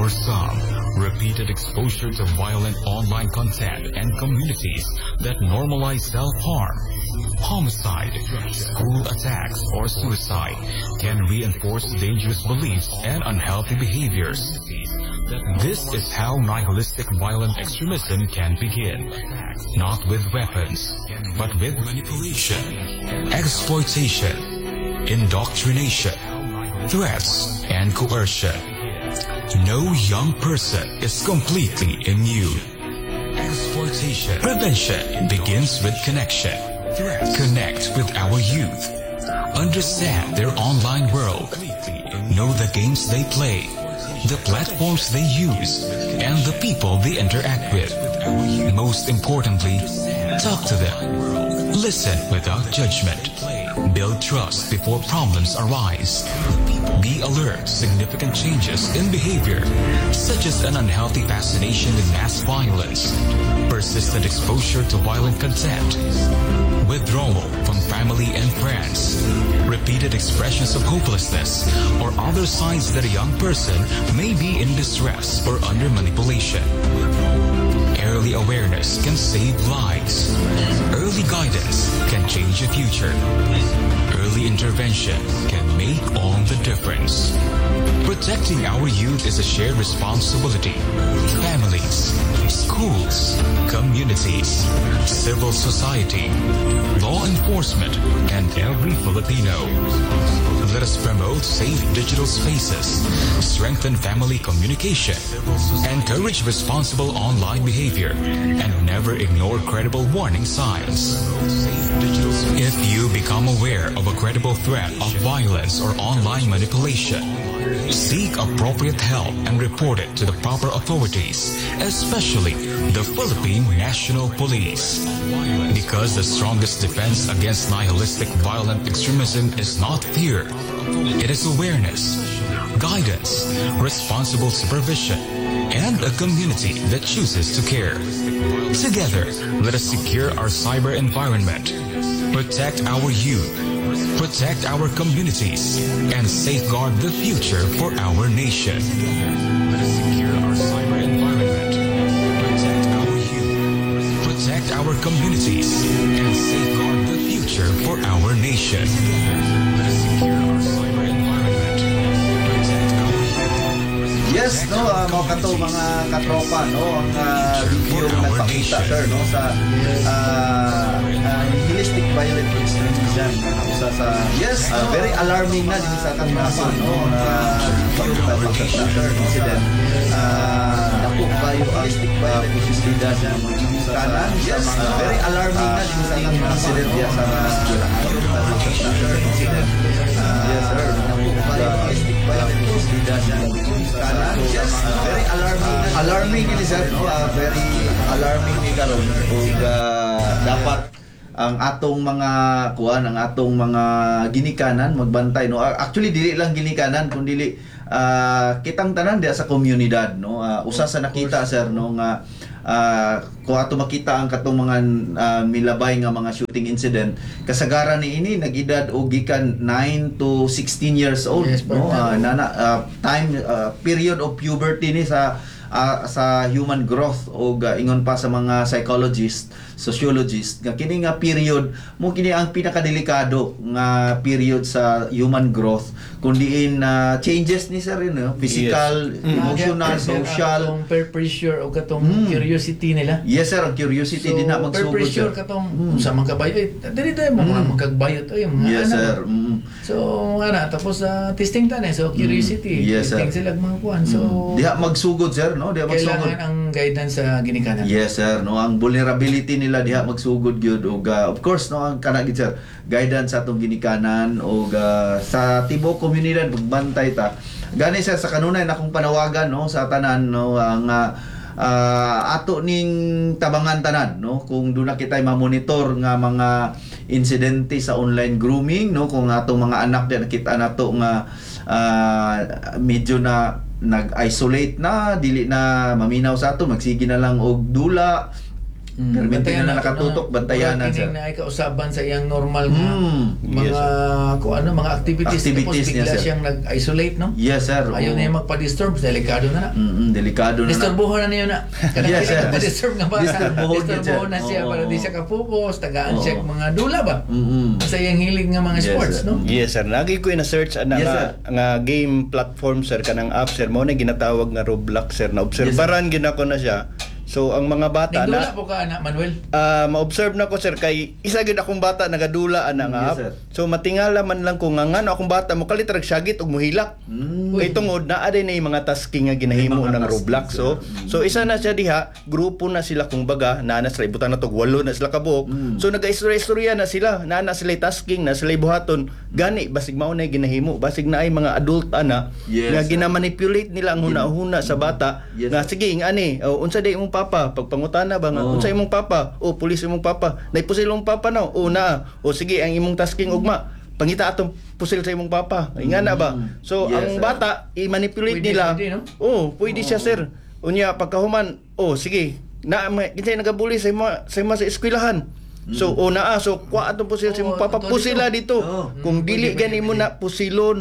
For some, repeated exposure to violent online content and communities that normalize self-harm, homicide, school attacks, or suicide can reinforce dangerous beliefs and unhealthy behaviors. This is how nihilistic violent extremism can begin. Not with weapons, but with manipulation, exploitation, indoctrination, threats, and coercion. No young person is completely immune. Exploitation. Prevention begins with connection. Connect with our youth. Understand their online world. Know the games they play, the platforms they use, and the people they interact with. Most importantly, talk to them. Listen without judgment. Build trust before problems arise. Be alert to significant changes in behavior, such as an unhealthy fascination with mass violence, persistent exposure to violent content, withdrawal from family and friends, repeated expressions of hopelessness, or other signs that a young person may be in distress or under manipulation. Early awareness can save lives. Early guidance can change the future. Early intervention can make all the difference. Protecting our youth is a shared responsibility. Families, schools, communities, civil society, law enforcement, and every Filipino. Let us promote safe digital spaces, strengthen family communication, encourage responsible online behavior, and never ignore credible warning signs. If you become aware of a credible threat of violence or online manipulation, seek appropriate help and report it to the proper authorities, especially the Philippine National Police. Because the strongest defense against nihilistic violent extremism is not fear, it is awareness, guidance, responsible supervision, and a community that chooses to care. Together, let us secure our cyber environment, protect our youth, protect our communities, and safeguard the future for our nation. Let us secure our cyber environment, protect our youth, protect our communities, and safeguard the future for our nation. Let us secure our cyber environment, protect our youth. Yes, no, mga kato, mga katropa, no, ang video nagpakita, sir, no, sa nihilistic violent extremism, isa sa, yes, very alarming na din sa ating nason, no, nagpakita, sir, incident, naku, nihilistic violent extremism, kanan, yes, very alarming na din sa ating incident, yes, sa nagpakita, sir, incident, yes, sir, naku, nihilistic violent extremism, kanan, yes, very alarming ni sir, no, very alarming ni karon ug dapat ang atong mga ang atong mga ginikanan magbantay, no, actually dili lang ginikanan kundi kitang tanan diha sa komunidad, no, usa sa nakita sir, no, nga kung ato makita ang katong mga milabay nga mga shooting incident, kasagaran ni ini nag-edad og gikan 9 to 16 years old, yes, no, time period of puberty ni sa human growth o ingon pa sa mga psychologist, sociologist nga kini nga period mo kini ang pinakadelikado nga period sa human growth kundi changes ni sir, no, physical, yes, emotional, social, peer pressure o katong curiosity nila. Yes sir, ang curiosity din na magsugod. Peer pressure katong sa mga kabayo, dili tayo mga magkagbayot ay mga, yes sir. So tapos testing tani, so curiosity, yes, testing sila mga kuan, so diha magsugod sir, no, diha magsugod. Kailangan ang guidance sa ginikanan. Yes sir, no, ang vulnerability nila diha magsugod gyud og of course, no, ang kana gid sir, guidance sa atong ginikanan og sa tibuok komunidad magbantay ta. Gani sir sa kanunay na akong panawagan, no, sa tanan, no, nga ato ning tabangan tanan, no, kung doon na kita ma-monitor nga mga insidente sa online grooming, no, kung atong mga anak din nakita nato nga medyo na nag-isolate na, dili na maminaw sa ato, magsige na lang og dula, Perminti na nakatutok, bantayanan sir. sir. Na kausaban sa iyang normal nga mga mga activities tapos niya, bigla sir. siyang nag-isolate, no? Yes sir. Ayaw na yung magpa-disturb, delikado na. Delikado na. Disturbuhan na niyo na. Yes, sir. Disturb nga ba? Disturbuhan na siya para di siya kapupos, tagaan Oo. siya mga dula ba? Sa iyang hilig nga mga Yes, sports, sir. no? Yes sir, lagi ko na-search ana Yes, sir. nga game platform sir kanang app sir mo na ginatawag nga Roblox sir na obserbaran ginako na siya. So ang mga bata Nindula na po ka, anak Manuel. ma-observe na ko sir kay isa gyud akong bata nagadula ana nga Yes, app. sir. So matingala man lang ko nga ngano akong bata mo kalitrag syagit og muhilak. Kay tungod naa din ay mga tasking nga ginahimo May mga ng tasking, Roblox. So isa na siya diha, grupo na sila kung baga, naa na sila ibutan na to 8 na sila kabuok. So naga-istorya na sila, naa na sila tasking, na sila buhaton. Gani basig mao na ginahimo, basig na ay mga adult ana Yes, nga sir. ginamanipulate nila ang huna-huna sa bata. Yes, Nga sir. sige ani, unsa day imong papa pagpangutana ba nga unsa imong papa? O pulis imong papa. Naipusil imong papa na. O na. O sige ang imong tasking ugma. Pangita atong pusil sa imong papa. Inga na ba? So Yes, ang sir. bata i-manipulate Pwede, nila. pwede, no? Pwede siya sir. Unya pagkahuman, sige. Na kinsay nagabuli sa sa eskwelahan. So naa so kuha atong pusil sa imong papa, ato pusila dito. Kung dili Pwede, gani mo pwede. na pusilon.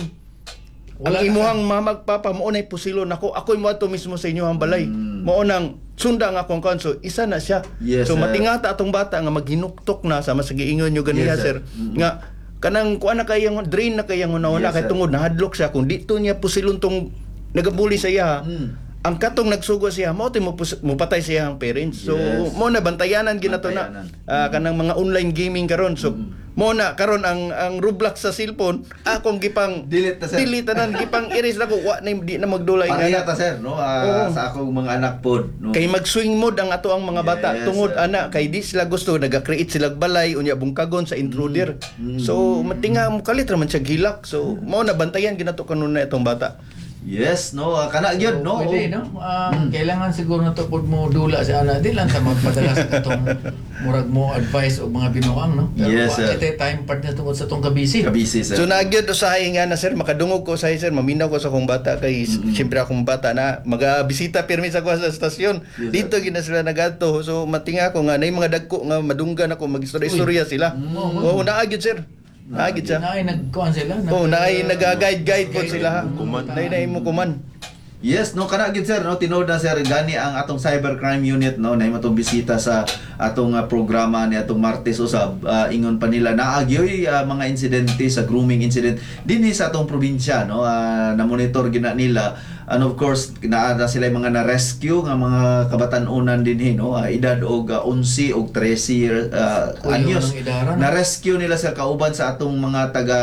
Wala Ang na imuhang mamagpapa mo nay pusilon ako'y mo ato mismo sa inyo ang balay. Mao nang sunda nga akong kanso, isa na siya. Yes, So sir. matingata atong bata nga maghinuktok na sa masagiingon nyo ganiya Yes, sir. sir. Nga kanang kuan na kayang drain na kayang una-una Yes, kay sir. tungod nahadlok siya kung dito niya pusilon tong nagabuli sa iya. Ang katong nagsugo siya mao mo patay siya ang parents. So Yes. mo na bantayanan ginato na Bantayanan. kanang mga online gaming karon. So mo na karon ang Roblox sa cellphone akong gipang Delete na, sir. delete tanan gipang erase na ko wa na di na magdulay Pareha nga. ta sir, no? Oo. Sa akong mga anak pod, no? Kay mag-swing mode ang ato ang mga bata Yes, tungod sir. ana kay di sila gusto naga-create sila balay unya bungkagon sa intruder. So matinga mo kalit ra man siya gilak. So mao na bantayan ginato kanon na itong bata. Yes, no? Kana gyud, no? Pwede, no? Kailangan siguro na to pud mo dula sa ana. Di lang ta magpadala sa katong murag mo advice o mga binuang, no? Yes, sir. Ito time part na tungod sa tong kabisi. Kabisi, sir. So nagyud usahay nga na sir makadungog ko usahay sir maminaw ko sa akong bata kay siyempre akong bata na magabisita pirmi sa kuha sa estasyon. Yes, Dito gina sila nagadto. So matinga ko nga nay mga dagko nga madunggan ako magistorya-istorya sila. Oo naagid sir. Naagid siya. Naay nagkuan sila. Naay nagaguide po sila. Nay mo kuman. Yes, no, kana gid sir, no, tinod na sir gani ang atong cybercrime unit, no, na matong bisita sa atong programa ni atong Martes usab. Ingon pa nila naagyoy mga insidente sa grooming incident dinhi sa atong probinsya, no. Na monitor gina nila, and of course naa sila mga na-rescue nga mga kabatan-unan dinhi, no, edad og 11 og 13 anyos. ng idaran, no? Na-rescue nila sir kauban sa atong mga taga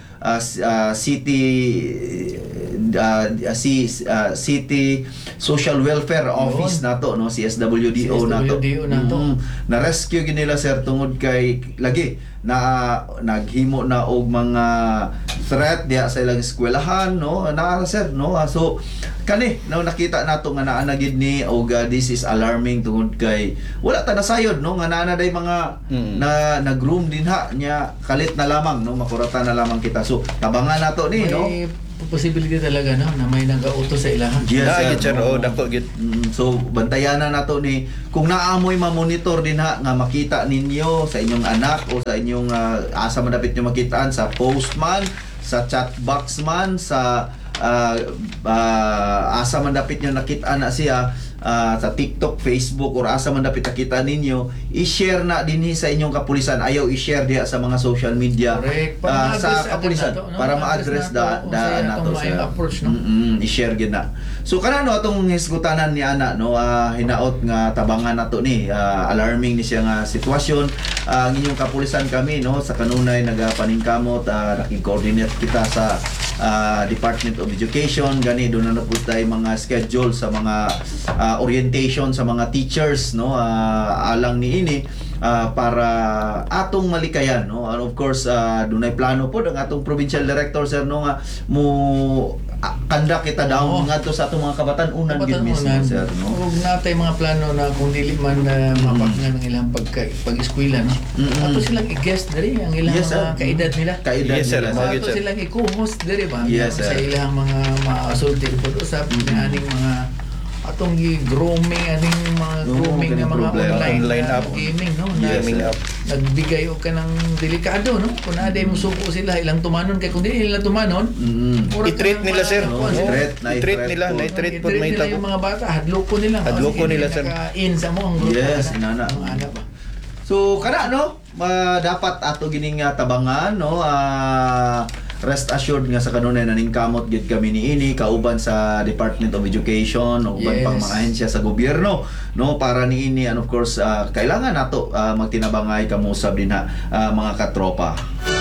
City Social Welfare Office nato, no, CSWDO nato. Na-rescue gid nila sir tungod kay lagi na naghimo na og mga threat diha sa ilang eskwelahan, no, na sir, no. So kani no, nakita nato nga naa na gid ni og this is alarming tungod kay wala ta nasayod, no, nga naa na day mga na groom din ha nya kalit na lamang, no, makurata na lamang kita. So tabangan nato ni, no. May possibility talaga, no, na may nag-auto sa ilahan. Yes, Naagid sir, sir. no. Dako gid. So bantayanan nato ni kung naamoy ma-monitor din ha nga makita ninyo sa inyong anak o sa inyong asa man dapat nyo makitaan sa postman, sa chat box man, sa asa man dapat nyo nakita na siya sa TikTok, Facebook or asa man dapat nakita ninyo, i-share na dinhi sa inyong kapulisan. Ayaw i-share diha sa mga social media. Correct. Para sa ma-address kapulisan agad nato, no? para ma-address Ma-address daan nato, nato sa iyang approach, no? i-share gid na. So kanano atong hisgutanan ni ana, no, hinaot nga tabangan nato ni alarming ni siya nga sitwasyon. Ang inyong kapulisan kami, no, sa kanunay nagapaningkamot, naki-coordinate kita sa Department of Education gani doon na pud tay mga schedule sa mga orientation sa mga teachers, no, alang niini para atong malikayan, no. And of course dunay plano pod ang atong provincial director sir, no, nga mo kanda kita down ngadto sa atong mga kabatan-unan gid mismo sir, no. Ug natay mga plano na kung dili man mapaknan ang ilang pag-eskwela, no. Ato silang i-guest diri ang ilang Yes, sir. mga kaedad nila. Kaedad Yes, sir. nila, Mga Ato silang i-co-host diri ba? Yes, sa sir. ilang mga maasulti pod usab aning mga atong grooming aning mga grooming nga mga problema. online App. gaming no Gaming app. nagbigay og kanang delikado no kun ade mo suko sila ilang tumanon kay kun dili nila tumanon mura I-treat nila, sir. I-treat nila, na-treat po may nila yung tabo. mga bata hadloko nila Hadloko nila, sir. in sa mo ang grupo Yes, inana. ana ba So kana no, dapat ato gining tabangan no, rest assured nga sa kanunay naning kamot gid kami niini kauban sa Department of Education o uban Yes. pang mga ahensya sa gobyerno no para niini and of course kailangan nato magtinabangay kamusab din mga katropa.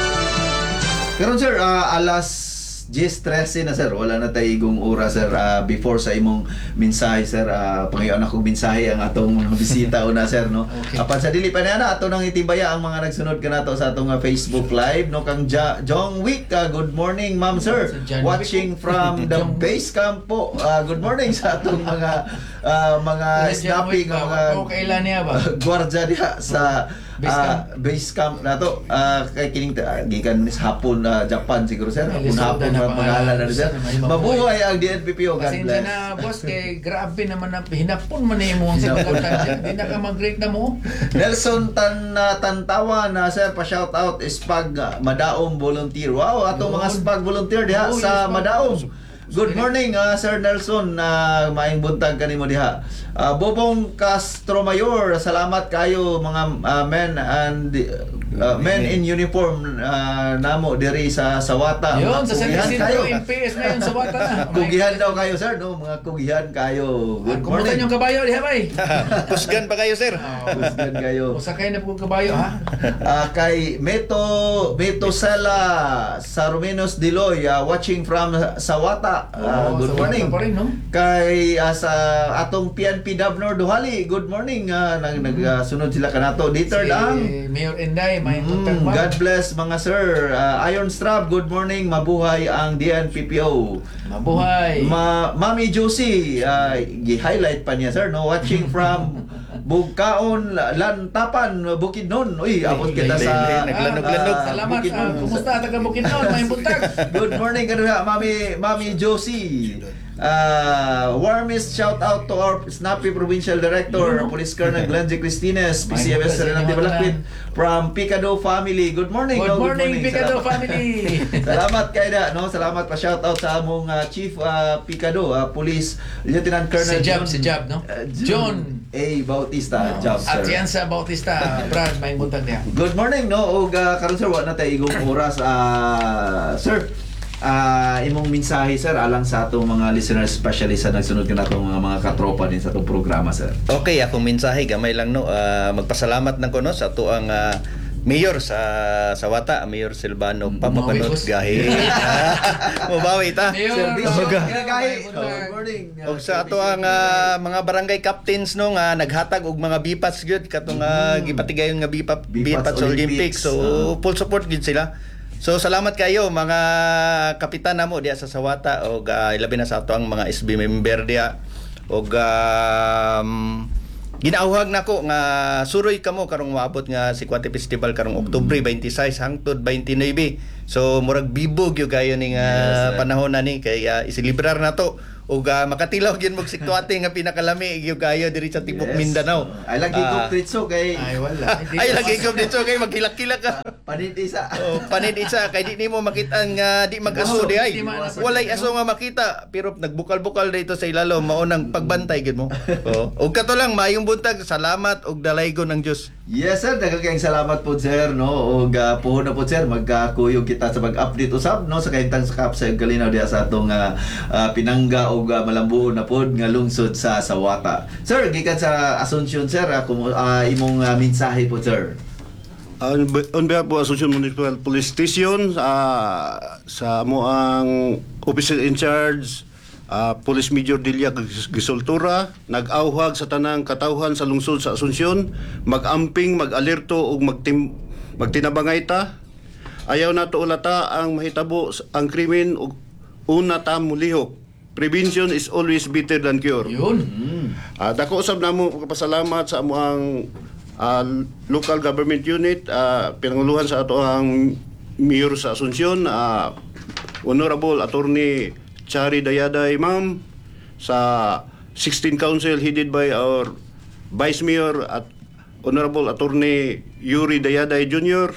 Karon sir, alas 10:13 na sir, wala na tayo igong oras sir. Before sa imong mensahe sir, pangayon akong mensahe ang atong mga bisita una sir no. Okay. Apan sa dili pa na ato nang itibaya ang mga nagsunod kanato sa atong Facebook live no kang Jong Wick. Good morning ma'am sir. Sa John Watching from the Jong base camp po. Good morning sa atong mga snapping nga mga kailan niya ba gwardiya diha sa base camp nato kay kining gikan sa hapon Japan siguro sir. May Kung lisod hapon na ang pangalan na sir. Mabuhay ang DNPPO, God Pasensya bless. na boss kay grabe naman na hinapon man ni mo ang Hinapon. sagatan di na ka mag-greet na mo Nelson Tantawa na sir pa shout out Spag Madaom volunteer. Wow, atong mga Spag volunteer diha Oh, sa yes, Spag. Madaom. Good morning Sir Nelson, maayong buntag kanimo diha. Bobong Castro Mayor, salamat kayo mga men and men in uniform namo diri sa Sawata. yun Mga sa San kugihan Isidro kayo. MPS na yun sa bata na Kugihan daw kayo sir no, mga kugihan kayo. Good kumutan morning. yung kabayo diha bay Kusgan pa kayo, sir. Kugihan kayo. usakay na po kabayo ha Kay Meto Sela Sarumenos Diloy, watching from Sawata. Good sa morning. bata pa rin, no? Kay sa atong PNP Davnor Duhali, good morning. Nagsunod sila kanato. Dieter Dang. Mayor Inday may buntag ba God bless mga sir. Iron Strap, good morning. Mabuhay ang DNPPO. mabuhay Mami Josie, gi-highlight pa niya sir, no? Watching from Bugkaon, Lantapan, Bukidnon. Uy, abot kita sa Naglanog-lanog. salamat Bukidnon. kumusta taga Bukidnon may buntag Good morning kanuha, Mami Josie. Warmest shout out to our Snappy Provincial Director, Police Colonel Glenzie Cristines, PCMS Serenity Balakid from Picado Family. Good morning. good no? morning Picado Salamat. family Salamat kay da, no? Salamat pa shout out sa among Chief Picado, Police Lieutenant Colonel si Jab no John A. Bautista. Job, at sir. yan sa Bautista Brad may buntag niya Good morning no, og karon sir wa na tay igong oras sir. Imong mensahe sir alang sa atong mga listeners, especially sa nagsunod ka natong mga katropa din sa atong programa sir. Okay, akong mensahe gamay lang no. Magpasalamat na ko no sa ato ang Mayor sa Sawata, Mayor Silvano Papapanot boss. gahi. Mabawi ta. Mayor, Servisyo, Mayor, ginagay. Mayor, Good morning. Og sa ato ang mga barangay captains no nga naghatag og mga bipats gyud katong gipatigayon nga Bipats bipats Olympics. Olympics. So full support gyud sila. So salamat kayo mga kapitan namo diya sa Sawata og ilabi na sa ato ang mga SB member diya og ginauhag nako nga suroy kamo karong maabot nga si Kwante Festival karong Oktubre 26 hangtod 29. So murag bibog yo kayo ning Yes, panahon na ni kay isilibrar na to ug makatilaw gyud mo sikwate nga pinakalami yo kayo diri sa tibok Yes. Mindanao. Ay lagi ko tritso kay ay wala Ay lagi ko dito kay magkilak-kilak ka. panit isa. Oh, panid isa kay di nimo makita nga di mag-aso di ay. Walay aso nga makita pero nagbukal-bukal dito sa ilalo mao nang pagbantay gid mo. Oh, ug kato lang maayong buntag, salamat ug dalaygon ng Dios. Yes sir, daghang salamat po sir no og puhon na po sir magkakuyog kita sa mag-update usab no sa kahintang sa Kap sa Galinaw diha sa atong pinangga og malambuon na pod nga lungsod sa Sawata. Sir, gikan sa Asuncion sir, imong mensahe po sir. On behalf po Asuncion Municipal Police Station, sa mo ang officer in charge, Police Major Delia Gisoltura, nag-auhag sa tanang katawhan sa lungsod sa Asuncion, mag-amping, mag-alerto ug magtinabangay ta. Ayaw na to ulata ang mahitabo ang krimen ug una ta mulihok. Prevention is always better than cure. yun Dako usab namo pasalamat sa amo ang local government unit, pinanguluhan sa ato ang mayor sa Asuncion, Honorable Attorney Chari Dayaday ma'am, sa 16 Council headed by our Vice Mayor at Honorable Attorney Yuri Dayaday Jr.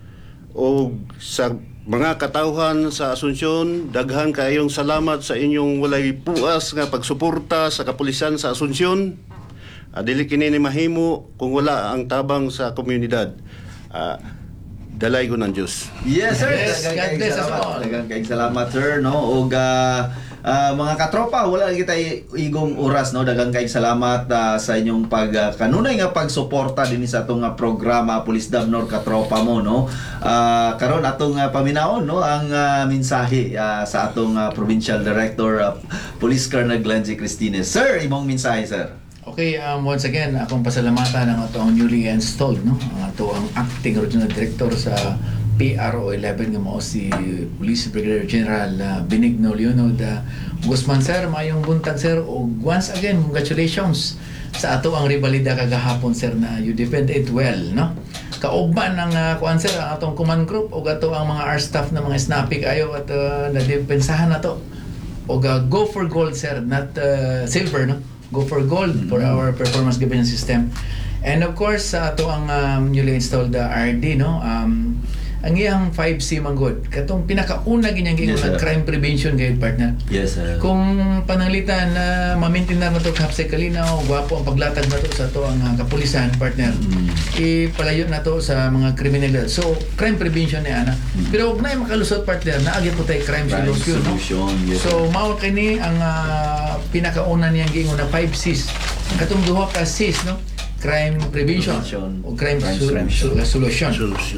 o sa mga katauhan sa Asunsyon, daghan kayong salamat sa inyong walay puas nga pagsuporta sa kapulisan sa Asunsyon. Dili kini ni mahimo kung wala ang tabang sa komunidad. Dalay ko ng Diyos. Yes, sir. Yes, God bless us all. Daghang kayong salamat, sir, no? Og mga katropa, wala kita igong oras, no? Daghang kayong salamat sa inyong kanunay nga pagsuporta din sa atong programa Police Damnor Katropa mo, no? Karon atong paminaon, no, ang mensahe sa atong Provincial Director Police Colonel Glenn G. Cristines. Sir, imong mensahe, sir. Okay, once again, akong pasalamatan ang ato ang newly installed, no? Ang ato ang acting regional director sa PRO 11 nga mao si Police Brigadier General Benigno Leonod Guzman, sir. Mayong buntag, sir, o once again, congratulations sa ato ang rivalida kagahapon, sir, na you defend it well, no? Kaugban ng kuan, sir, ang atong command group o ato ang mga R staff na mga snappy kayo at nadepensahan na to. O go for gold, sir, not silver, no? Go for gold for our performance governance system. And of course, sa ato ang newly installed RD, no? Ang iyang 5C manggod, katong pinakauna ganyang Yes, crime prevention gayud, partner. Yes, sir. Kung pananglitan na ma-maintain na to Kapsay Kalinaw, gwapo ang paglatag na to sa to ang kapulisan, partner. Ipalayo na to sa mga kriminalidad. So, crime prevention ni ana. Pero ug nay makalusot, partner, naagi po tay crime solution, no? Yes, So, mao kini ang pinakauna niyang giingon na 5 Cs. Katong duha ka Cs, no? Crime prevention o crime solution.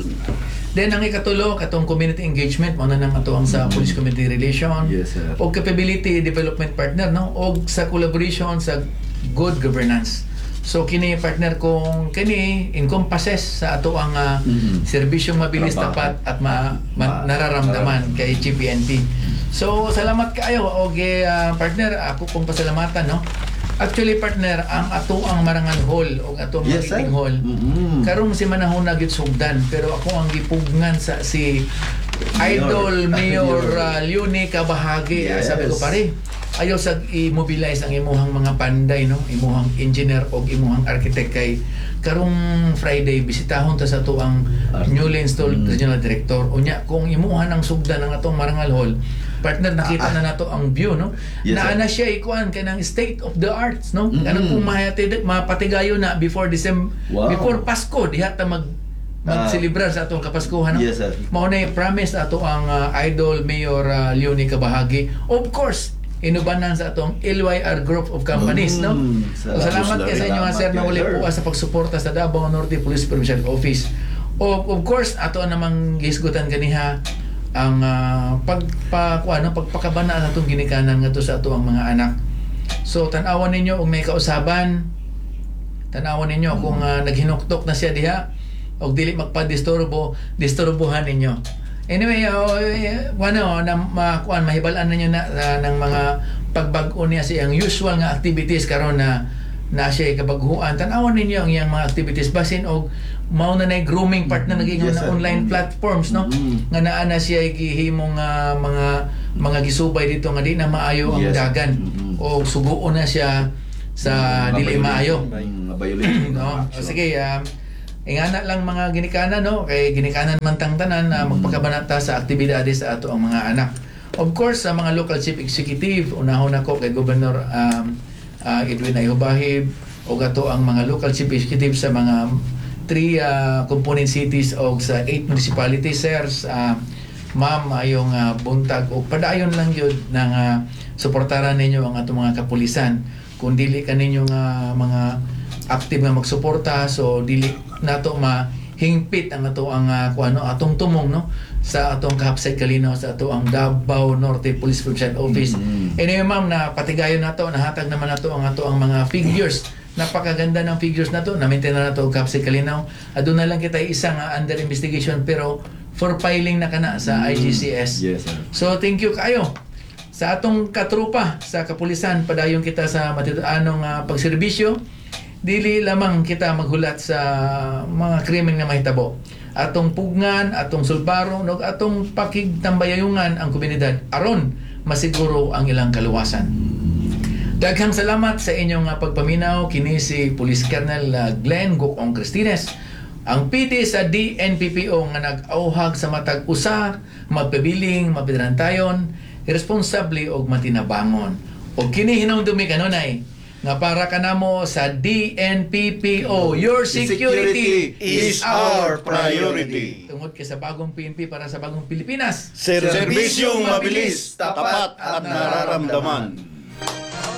Then ang ikatulo, katong community engagement, mao na nang atuang sa police community relation. Yes, sir. O capability development, partner, no? O sa collaboration sa good governance. So kini, partner, kung kini encompasses sa ato ang serbisyong mabilis, tapat at nararamdaman kay GPNP. So salamat kaayo og partner, ako pong pasalamatan, no? Actually, partner, ang ato ang Marangal Hall o ato ang Yes, meeting sir. hall, karong si manahon na gyud sugdan, pero ako ang gipugnan sa si Idol Mayor Leonie Kabahagi. Yes. Sabi ko, pare, ayaw sa i-mobilize ang imuhang mga panday, no? Imuhang engineer o imuhang architect kay karong Friday bisitahon ta sa ato ang newly installed regional director. Unya, kung imuhan ang sugdan ng atong Marangal Hall, partner, nakita na nato ang view, no? Yes, Naana siya ikuan kanang state of the arts, no? Kanang kung mapatigayo na before December, Wow. before Pasko, diha ta mag-celebrar sa atong Kapaskuhan, no? Yes, sir. Mao na promise ato ang Idol Mayor Leonie Kabahagi. Of course, inubanan sa atong LYR Group of Companies, no? Salamat kay sa inyo, sir, na uli po sa pagsuporta sa Davao Norte Police Provincial Office. Of course, ato namang gisgutan kaniha ang pagpakabana sa itong ginikanan nga to sa ato ang mga anak. So tan-awan ninyo kung may kausaban, tan-awan ninyo kung naghinuktok na siya diha o dili disturbohan ninyo. Anyway, mahibalaan ninyo na ng mga pagbag-o niya sa iyang usual nga activities karon na siya kabaghuan. Tan-awan ninyo ang iyang mga activities basin og mao na nay grooming part na naging Yes, na sir. online platforms, no? Nga naa na siya gihimong mga gisubay dito nga di na maayo ang Yes. dagan o suguon na siya sa dili maayo. Violation. No? O sige, ingana lang mga ginikanan, no? Kay ginikanan man tang tanan na magpakabanata sa aktibidades sa ato ang mga anak. Of course, sa mga local chief executive, unahon ako kay Governor Edwin Ayobahib o ato ang mga local chief executive sa mga 3 component cities o sa 8 municipalities, sirs. Ma'am, ayong buntag o padayon lang yun ng suportaran ninyo ang ato mga kapulisan. Kung dili ka ninyo mga active nga magsuporta, so dili nato mahingpit ang ato ang atong tumong, no, sa atong Kapsay Kalinaw, sa ato ang Davao Norte Police Provincial Office. Anyway, ma'am, na patigayon nato, nahatag naman nato ang ato ang mga figures. Napakaganda ng figures na to, na-maintain na nato Kapsay Kalinaw. Doon na lang kita isang under investigation, pero for filing na kana sa IGCS. Yes, sir. So thank you kayo sa atong katrupa sa kapulisan. Padayon kita sa matituanong pagserbisyo. Dili lamang kita maghulat sa mga krimen na mahitabo. Atong pugngan, atong sulbaro, no, atong pakigtambayayungan ang komunidad aron masiguro ang ilang kaluwasan. Daghang salamat sa inyong pagpaminaw. Kini si Police Colonel Glenn Gukong Cristines, ang PD sa DNPPO nga nag-auhag sa matag usa, magpabiling, mapidrantayon, irresponsable og matinabangon. O kini hinumdumi kanunay nga para kanamo sa DNPPO, your security is our priority. Tungod kay sa bagong PNP para sa bagong Pilipinas. Serbisyong mabilis, tapat at nararamdaman.